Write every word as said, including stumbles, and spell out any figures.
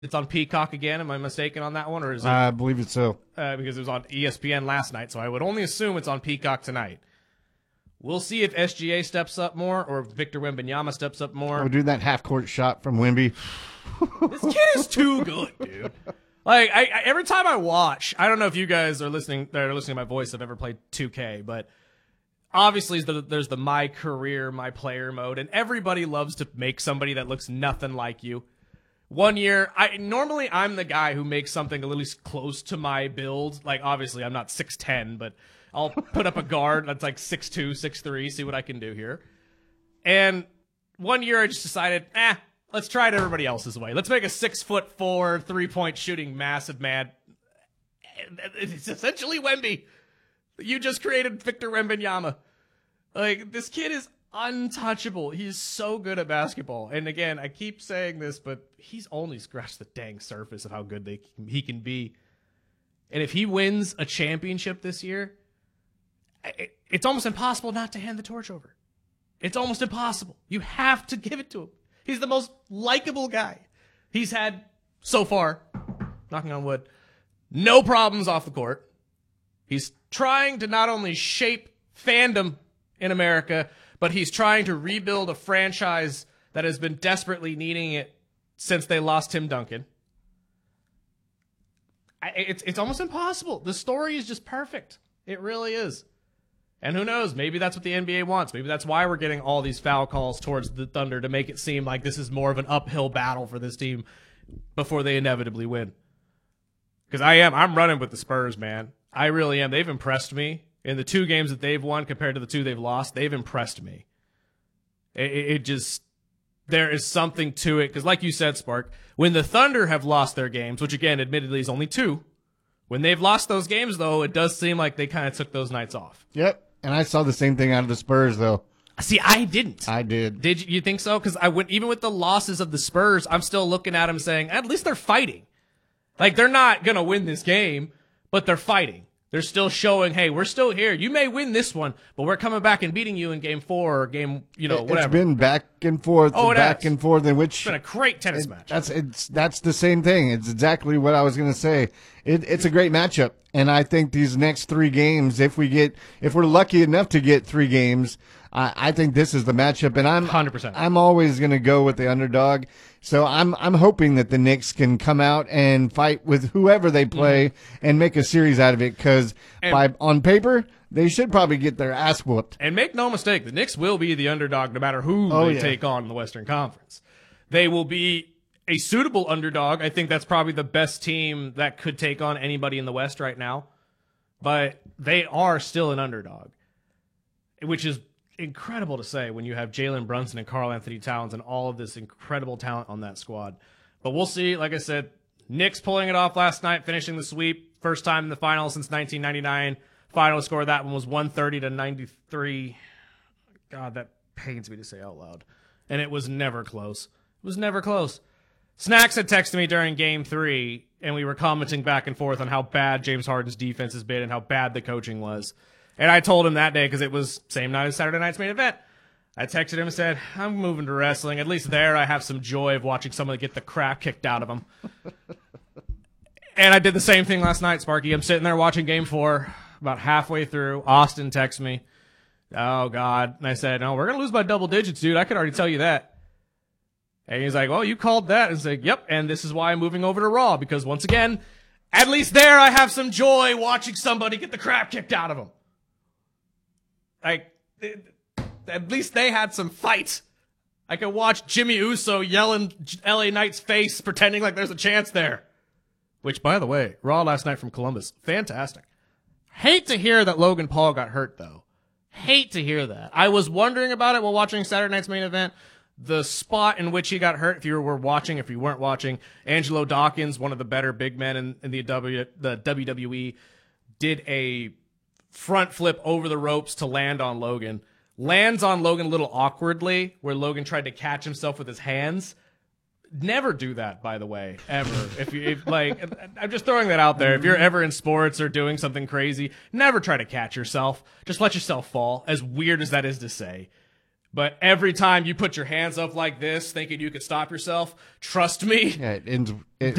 It's on Peacock again. Am I mistaken on that one, or is it? I believe it's so. Uh, because it was on E S P N last night, so I would only assume it's on Peacock tonight. We'll see if S G A steps up more or if Victor Wembanyama steps up more. Oh, dude, that half-court shot from Wemby. This kid is too good, dude. Like I, I, every time I watch, I don't know if you guys are listening. That are listening to my voice. Have ever played two K, but obviously there's the my career, my player mode, and everybody loves to make somebody that looks nothing like you. One year, I normally I'm the guy who makes something a little close to my build. Like obviously I'm not six ten, but I'll put up a guard that's like six two, six three, see what I can do here. And one year I just decided, eh, let's try it everybody else's way. Let's make a six foot four, three point shooting massive man. It's essentially Wemby. You just created Victor Wembanyama. Like, this kid is untouchable. He's so good at basketball. And again, I keep saying this, but he's only scratched the dang surface of how good they, he can be. And if he wins a championship this year, it, it's almost impossible not to hand the torch over. It's almost impossible. You have to give it to him. He's the most likable guy. He's had, so far, knocking on wood, no problems off the court. He's trying to not only shape fandom in America, but he's trying to rebuild a franchise that has been desperately needing it since they lost Tim Duncan. I, it's it's almost impossible. The story is just perfect. It really is. And who knows? Maybe that's what the N B A wants. Maybe that's why we're getting all these foul calls towards the Thunder to make it seem like this is more of an uphill battle for this team before they inevitably win. Because I am. I'm running with the Spurs, man. I really am. They've impressed me. In the two games that they've won compared to the two they've lost, they've impressed me. It, it just, there is something to it. Because like you said, Spark, when the Thunder have lost their games, which again, admittedly is only two, when they've lost those games, though, it does seem like they kind of took those nights off. Yep. And I saw the same thing out of the Spurs, though. See, I didn't. I did. Did you, you think so? Because I went, even with the losses of the Spurs, I'm still looking at them saying, at least they're fighting. Like, they're not going to win this game, but they're fighting. They're still showing, hey, we're still here. You may win this one, but we're coming back and beating you in game four or game, you know, whatever. It's been back and forth, oh, and back has. and forth, in which it's been a great tennis it, match. That's it's that's the same thing. It's exactly what I was going to say. It, it's a great matchup, and I think these next three games, if we get, if we're lucky enough to get three games, I, I think this is the matchup. And I'm one hundred percent. I'm always going to go with the underdog. So I'm I'm hoping that the Knicks can come out and fight with whoever they play mm-hmm. and make a series out of it. Because by on paper, they should probably get their ass whooped. And make no mistake, the Knicks will be the underdog no matter who oh, they yeah. take on in the Western Conference. They will be a suitable underdog. I think that's probably the best team that could take on anybody in the West right now. But they are still an underdog, which is incredible to say when you have Jalen Brunson and Karl Anthony Towns and all of this incredible talent on that squad. But we'll see. Like I said, Knicks pulling it off last night, finishing the sweep. First time in the finals since nineteen ninety-nine. Final score of that one was one thirty to ninety-three. God, that pains me to say out loud. And it was never close. It was never close. Snacks had texted me during game three, and we were commenting back and forth on how bad James Harden's defense has been and how bad the coaching was. And I told him that day, because it was same night as Saturday night's main event. I texted him and said, I'm moving to wrestling. At least there I have some joy of watching someone get the crap kicked out of them. And I did the same thing last night, Sparky. I'm sitting there watching game four, about halfway through. Austin texts me. Oh, God. And I said, no, we're going to lose by double digits, dude. I could already tell you that. And he's like, well, you called that. And I said, yep, and this is why I'm moving over to Raw. Because once again, at least there I have some joy watching somebody get the crap kicked out of them. Like, at least they had some fight. I could watch Jimmy Uso yell in L A Knight's face, pretending like there's a chance there. Which, by the way, Raw last night from Columbus, fantastic. Hate to hear that Logan Paul got hurt, though. Hate to hear that. I was wondering about it while watching Saturday night's main event. The spot in which he got hurt, if you were watching, if you weren't watching, Angelo Dawkins, one of the better big men in, in the, w, the W W E, did a front flip over the ropes to land on Logan. Lands on Logan a little awkwardly, where Logan tried to catch himself with his hands. Never do that, by the way, ever. If you if, like, I'm just throwing that out there. If you're ever in sports or doing something crazy, never try to catch yourself. Just let yourself fall. As weird as that is to say, But every time you put your hands up like this, thinking you could stop yourself, trust me, Yeah, it ends. It